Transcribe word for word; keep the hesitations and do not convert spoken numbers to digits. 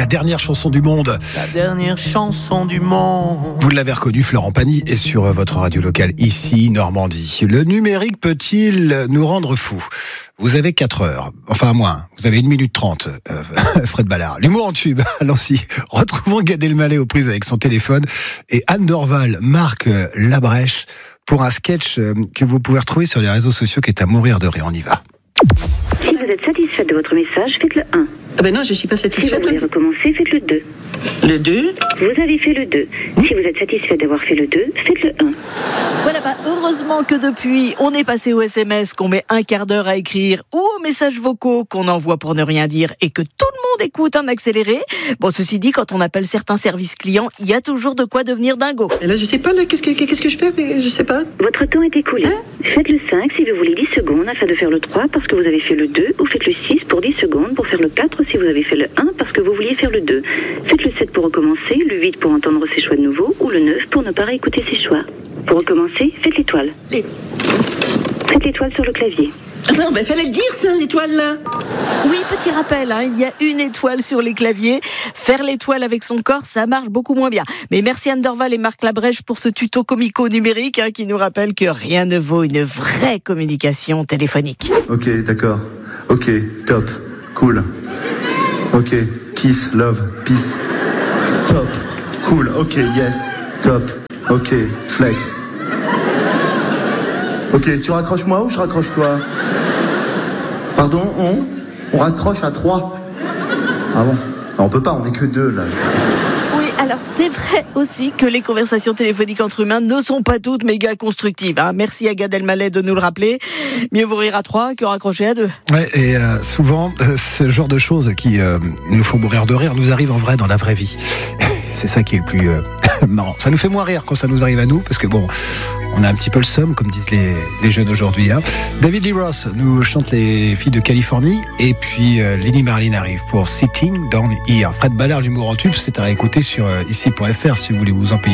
la dernière chanson du monde. La dernière chanson du monde. Vous l'avez reconnu, Florent Pagny est sur votre radio locale ici, Normandie. Le numérique peut-il nous rendre fous ? Vous avez quatre heures, enfin moins, vous avez une minute trente, euh, Fred Ballard. L'humour en tube, allons-y. Retrouvons Gad Elmaleh aux prises avec son téléphone et Anne Dorval marque Labrèche pour un sketch que vous pouvez retrouver sur les réseaux sociaux qui est à mourir de rire. On y va. Si vous êtes satisfaite de votre message, faites le un. Ah ben non, je suis pas Si vous satisfaite. voulez recommencer, faites le deux. Le deux. Vous avez fait le deux. Si vous êtes satisfait d'avoir fait le deux, faites le un. Voilà, bah, heureusement que depuis, on est passé au S M S qu'on met un quart d'heure à écrire ou aux messages vocaux qu'on envoie pour ne rien dire et que tout le monde écoute en accéléré. Bon, ceci dit, quand on appelle certains services clients, il y a toujours de quoi devenir dingo. Et là, je sais pas, là, qu'est-ce que, qu'est-ce que je fais, mais je sais pas. Votre temps est écoulé. Hein Faites le cinq si vous voulez dix secondes afin de faire le trois parce que vous avez fait le deux, ou faites le six pour dix secondes pour faire le quatre si vous avez fait le un parce que vous vouliez faire le deux. Faites le sept pour recommencer, le huit pour entendre ses choix de nouveau, ou le neuf pour ne pas réécouter ses choix. Pour recommencer, faites l'étoile. Les... Faites l'étoile sur le clavier. Non, mais fallait le dire, ça, l'étoile, là. Oui, petit rappel, hein, il y a une étoile sur les claviers. Faire l'étoile avec son corps, ça marche beaucoup moins bien. Mais merci Anne Dorval et Marc Labrèche pour ce tuto comico numérique hein, qui nous rappelle que rien ne vaut une vraie communication téléphonique. Ok, d'accord. Ok, top. Cool. Ok, kiss, love, peace. Top. Cool. Ok, yes. Top. Ok, flex. Ok, tu raccroches moi ou je raccroche toi ? Pardon, on On raccroche à trois. Ah bon ? On peut pas, on est que deux là. Oui, alors c'est vrai aussi que les conversations téléphoniques entre humains ne sont pas toutes méga constructives. Hein. Merci à Gad Elmaleh de nous le rappeler. Mieux vous rire à trois que raccrocher à deux. Ouais, et euh, souvent, euh, ce genre de choses qui euh, nous font mourir de rire nous arrivent en vrai dans la vraie vie. C'est ça qui est le plus euh, marrant. Ça nous fait moins rire quand ça nous arrive à nous, parce que bon, on a un petit peu le seum, comme disent les, les jeunes aujourd'hui. Hein. David Lee Roth nous chante les filles de Californie, et puis euh, Lily Marlin arrive pour Sitting Down Here. Fred Ballard, l'humour en tube, c'est à écouter sur euh, ici point f r si vous voulez vous en payer.